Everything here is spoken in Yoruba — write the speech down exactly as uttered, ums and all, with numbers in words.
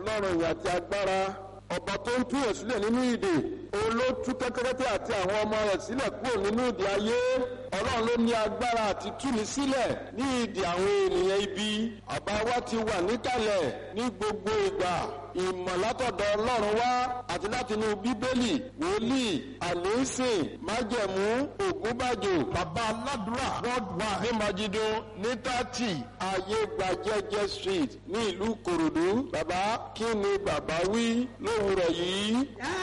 ọlọ́run ìyà àti agbára, ọba tó ń tú ẹ̀ sílẹ̀ nínú ìdè, òun ló tú kẹ́tẹ́kẹ́tẹ́ àti àwọn ọmọ rẹ̀ sílẹ̀ kúrò nínú ìdè ayé. Ọlọ́run ló ní agbára àti túni sílẹ̀ ní ìdè àwọn ènìyàn ibi. Àbá wa ti wà níkàlẹ̀ ní gbogbo ìgbà. Ìmọ̀ látọ̀dọ̀ Ọlọ́run wá àti látinú Bíbélì, wòlíì, àlẹ́sìn, májẹ̀mú, ògúnbàjò, bàbá aládùúrà, worldwide ní Májídó ní thirty ayé gbajẹ́jẹ́ street ní ìlú Ìkòròdú. Bàbá kí ni bàbá wí lówùrọ̀ yìí?